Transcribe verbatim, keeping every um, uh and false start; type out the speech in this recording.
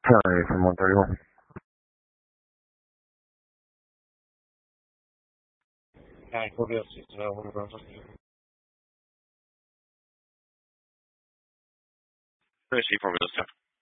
Sorry, from one thirty-one. nine four zero six zero one zero Tracy, four zero seven.